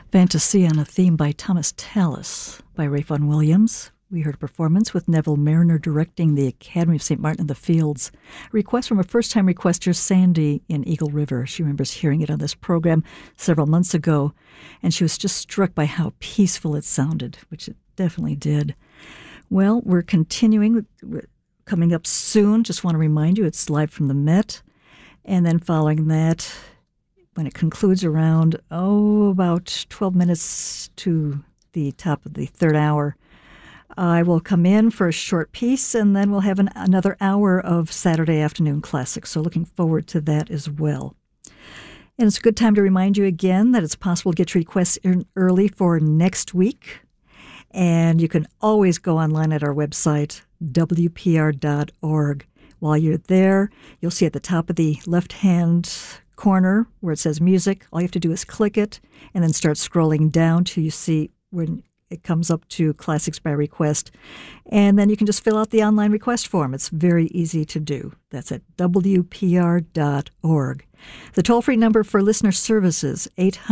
Fantasy on a Theme by Thomas Tallis by Ralph Vaughan Williams. We heard a performance with Neville Mariner directing the Academy of St. Martin in the Fields. A request from a first-time requester, Sandy in Eagle River. She remembers hearing it on this program several months ago, and she was just struck by how peaceful it sounded, which it definitely did. Well, we're continuing. Coming up soon, just want to remind you, it's live from the Met. And then following that, when it concludes around, about 12 minutes to the top of the third hour, I will come in for a short piece, and then we'll have another hour of Saturday afternoon classics. So looking forward to that as well. And it's a good time to remind you again that it's possible to get your requests in early for next week. And you can always go online at our website, wpr.org. While you're there, you'll see at the top of the left-hand corner where it says music. All you have to do is click it and then start scrolling down till you see when it comes up to Classics by Request. And then you can just fill out the online request form. It's very easy to do. That's at wpr.org. The toll-free number for listener services,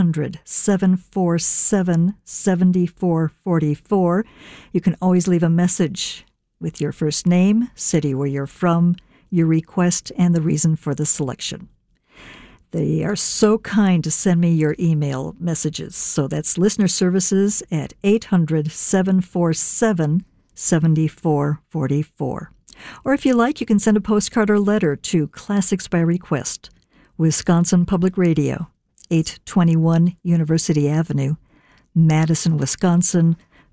800-747-7444. You can always leave a message with your first name, city where you're from, your request, and the reason for the selection. They are so kind to send me your email messages. So that's listener services at 800-747-7444. Or if you like, you can send a postcard or letter to Classics by Request, Wisconsin Public Radio, 821 University Avenue, Madison, Wisconsin,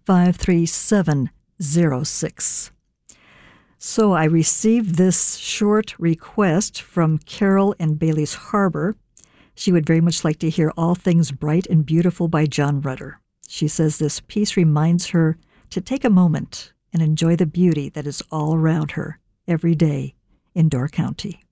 53706. So I received this short request from Carol in Bailey's Harbor. She would very much like to hear All Things Bright and Beautiful by John Rutter. She says this piece reminds her to take a moment and enjoy the beauty that is all around her every day in Door County.